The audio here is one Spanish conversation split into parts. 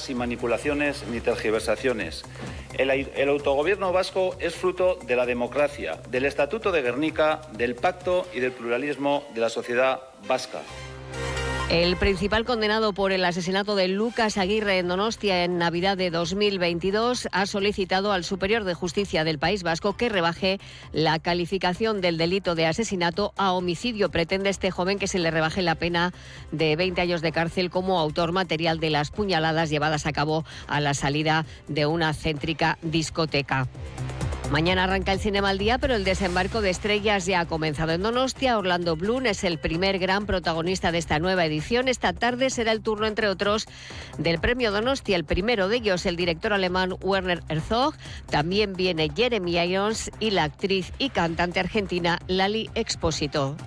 sin manipulaciones ni tergiversaciones. El autogobierno vasco es fruto de la democracia, del Estatuto de Gernika, del pacto y del pluralismo de la sociedad vasca. El principal condenado por el asesinato de Lucas Aguirre en Donostia en Navidad de 2022 ha solicitado al Superior de Justicia del País Vasco que rebaje la calificación del delito de asesinato a homicidio. Pretende este joven que se le rebaje la pena de 20 años de cárcel como autor material de las puñaladas llevadas a cabo a la salida de una céntrica discoteca. Mañana arranca el Cinema al Día, pero el desembarco de estrellas ya ha comenzado en Donostia. Orlando Bloom es el primer gran protagonista de esta nueva edición. Esta tarde será el turno, entre otros, del Premio Donostia. El primero de ellos, el director alemán Werner Herzog. También viene Jeremy Irons y la actriz y cantante argentina Lali Expósito.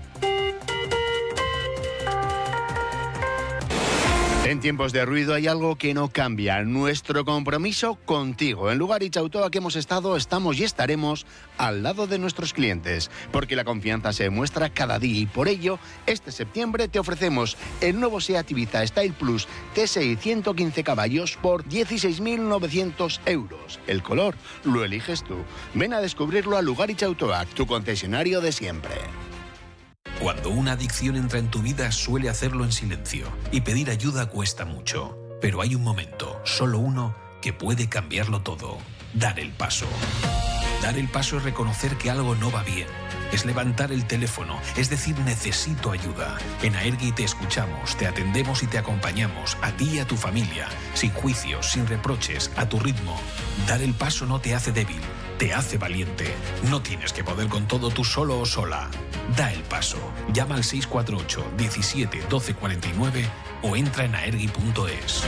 En tiempos de ruido hay algo que no cambia, nuestro compromiso contigo. En Lugaritz Autoa que hemos estado, estamos y estaremos al lado de nuestros clientes, porque la confianza se demuestra cada día y por ello, este septiembre te ofrecemos el nuevo SEAT Ibiza Style Plus TSI 115 caballos por 16.900 euros. El color lo eliges tú. Ven a descubrirlo a Lugaritz Autoa, tu concesionario de siempre. Cuando una adicción entra en tu vida suele hacerlo en silencio y pedir ayuda cuesta mucho. Pero hay un momento, solo uno, que puede cambiarlo todo. Dar el paso. Dar el paso es reconocer que algo no va bien. Es levantar el teléfono, es decir, necesito ayuda. En Aergi te escuchamos, te atendemos y te acompañamos, a ti y a tu familia, sin juicios, sin reproches, a tu ritmo. Dar el paso no te hace débil, te hace valiente. No tienes que poder con todo tú solo o sola. Da el paso. Llama al 648 17 12 49 o entra en aergi.es.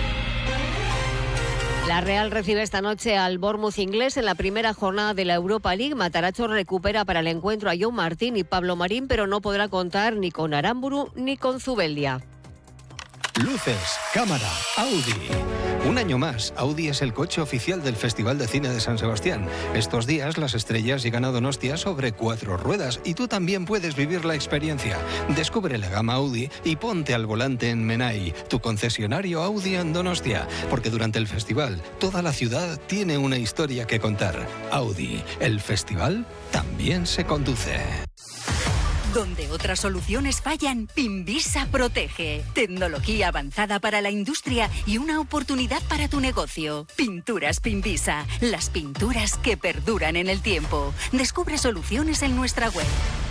La Real recibe esta noche al Bournemouth inglés en la primera jornada de la Europa League. Matarazzo recupera para el encuentro a John Martín y Pablo Marín, pero no podrá contar ni con Aramburu ni con Zubeldia. Luces, cámara, Audi. Un año más, Audi es el coche oficial del Festival de Cine de San Sebastián. Estos días las estrellas llegan a Donostia sobre 4 ruedas y tú también puedes vivir la experiencia. Descubre la gama Audi y ponte al volante en Menai, tu concesionario Audi en Donostia, porque durante el festival toda la ciudad tiene una historia que contar. Audi, el festival también se conduce. Donde otras soluciones fallan, Pinvisa protege. Tecnología avanzada para la industria y una oportunidad para tu negocio. Pinturas Pinvisa, las pinturas que perduran en el tiempo. Descubre soluciones en nuestra web.